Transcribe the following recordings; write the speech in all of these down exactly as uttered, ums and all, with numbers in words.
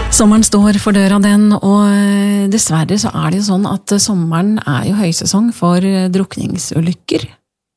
Sommeren står for døra den, og dessverre så er det jo sånn at sommeren er jo høysesong for drukningsulykker.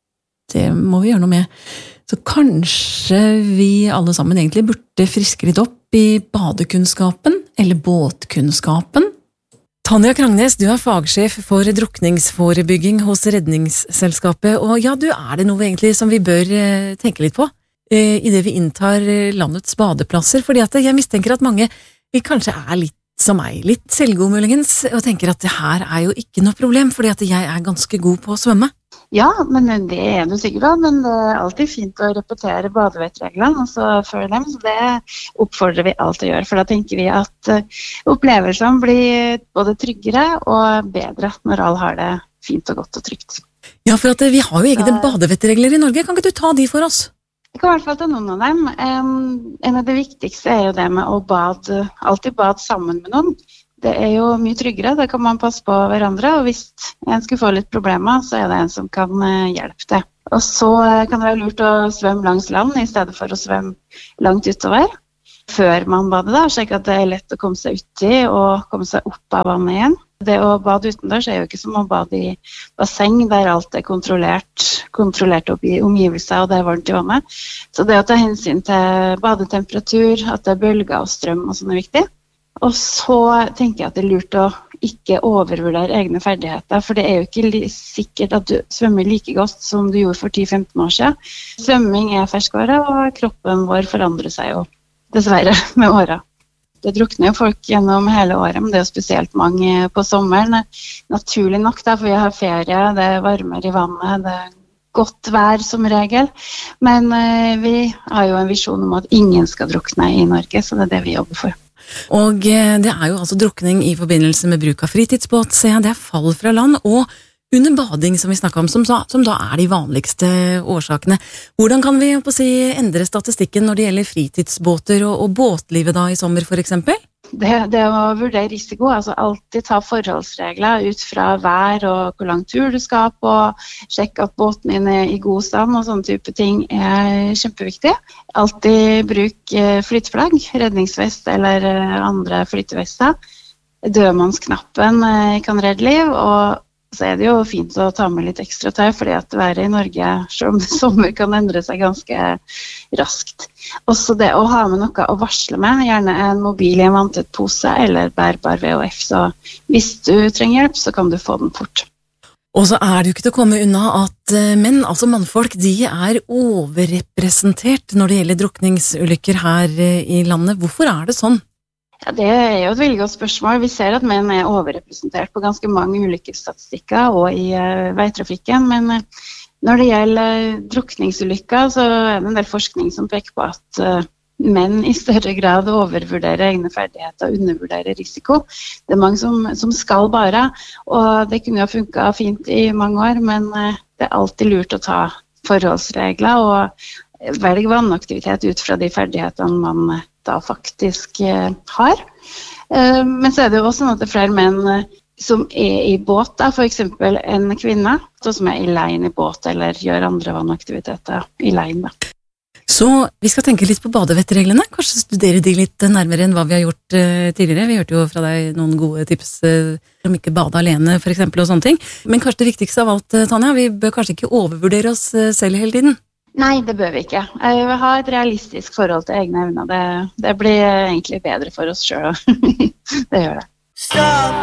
Det må vi gjøre noe med. Så kanskje vi alle sammen egentlig burde friske litt opp i badekunnskapen, eller båtkunnskapen. Tanja Krangnes, du er fagsjef for drukningsforebygging hos Redningsselskapet, og ja, du er det noe egentlig som vi bør tenke litt på i det vi inntar landets badeplasser, fordi at jeg mistenker at mange vi kanskje er litt som meg, litt selvgod muligens, og tenker at det her er jo ikke noe problem, fordi at jeg er ganske god på å svømme. Ja, men det er du sikkert da, men det er alltid fint å repetere badevettreglene, altså før dem, så det oppfordrer vi alt å gjøre, for da tenker vi at opplevelsene blir både tryggere og bedre når alle har det fint og godt og trygt. Ja, for at vi har jo egne badevettregler i Norge, kan ikke du ta de for oss? Jeg kan i hvert fall ta noen av dem. Um, en av det viktigste er jo det med å bade, alltid bade sammen med noen. Det er jo mye tryggere, da kan man passe på hverandre, og hvis en skulle få litt problemer, så er det en som kan uh, hjelpe det. Og så uh, kan det være lurt å svømme langs land i stedet for å svømme langt utover, før man bader da, slik at det er lett å komme seg uti og komme seg opp av vannet igjen. Det å bade utendørs er jo ikke som å bade i basseng, der alt er kontrollert, kontrollert opp i omgivelser, og det er varmt i vannet. Så det å ta hensyn til badetemperatur, at det er bølger og strøm og sånn er viktig. Og så tenker jeg at det er lurt å ikke overvurdere egne ferdigheter, for det er jo ikke sikkert at du svømmer like godt som du gjorde for ti til femten år siden. Svømming er ferskvare, og kroppen vår forandrer seg jo dessverre med årene. Det drukner jo folk gjennom hele året, men det er jo spesielt mange på sommeren. Naturlig nok da, for vi har ferie, det er varmere i vannet, det er godt vær som regel. Men eh, vi har jo en visjon om at ingen skal drukne i Norge, så det er det vi jobber for. Og eh, det er jo altså drukning i forbindelse med bruk av fritidsbåt, så det er fall fra land, og under bading som vi snakket om, som, som da er de vanligste årsakene. Hvordan kan vi på å si, endre statistikken når det gjelder fritidsbåter og, og båtlivet da i sommer for eksempel? Det, det å vurdere risiko, altså alltid ta forholdsregler ut fra vær og hvor lang tur du skal på, sjekke at båten din er i god stand og sånne type ting er kjempeviktig. Alltid bruk flyteflagg, redningsvest eller andre flytevester. Dødmannsknappen kan redde liv, og så er det jo fint å ta med litt ekstra tøy, fordi at været i Norge som sommer kan endre seg ganske raskt. Også det å ha med noe å varsle med, gjerne en mobil i en vanntett pose eller bærbar V H F, så hvis du trenger hjelp, så kan du få den fort. Og så er det jo ikke til å komme unna at menn, altså mannfolk, de er overrepresentert når det gjelder drukningsulykker her i landet. Hvorfor er det sånn? Ja, det er jo et veldig godt spørsmål. Vi ser at menn er overrepresentert på ganske mange ulykkesstatistikker og i uh, veitrafikken, men uh, når det gjelder uh, drukningsulykker, så er det en del forskning som peker på at uh, menn i større grad overvurderer egne ferdigheter og undervurderer risiko. Det er mange som, som skal bare, og det kunne jo ha funket fint i mange år, men uh, det er alltid lurt å ta forholdsregler og velge vannaktivitet ut fra de ferdighetene man uh, da faktisk eh, har. Eh, men så er det jo også sånn at det er flere menn eh, som er i båt, da, for eksempel en kvinne, som er i leien i båt eller gjør andre vannaktiviteter i leien. Da. Så vi skal tenke litt på badevettreglene, kanskje studere de litt nærmere enn hva vi har gjort eh, tidligere. Vi hørte jo fra deg noen gode tips eh, om ikke bade alene for eksempel og sånne ting. Men kanskje det viktigste av alt, Tanja, vi bør kanskje ikke overvurdere oss eh, selv hele tiden. Nei, det bør vi ikke. Jeg vil ha et realistisk forhold til egne evner. Det, det blir egentlig bedre for oss selv. Det gjør det.